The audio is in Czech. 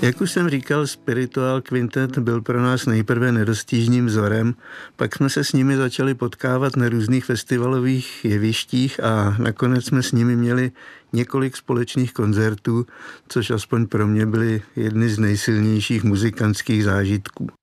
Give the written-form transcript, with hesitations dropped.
Jak už jsem říkal, Spiritual Quintet byl pro nás nejprve nedostižným vzorem, pak jsme se s nimi začali potkávat na různých festivalových jevištích a nakonec jsme s nimi měli několik společných koncertů, což aspoň pro mě byly jedny z nejsilnějších muzikantských zážitků.